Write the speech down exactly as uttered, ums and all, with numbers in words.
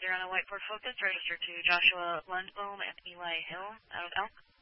zero on a whiteboard focus, register to Joshua Lundbohm and Eli Hill out of Elk.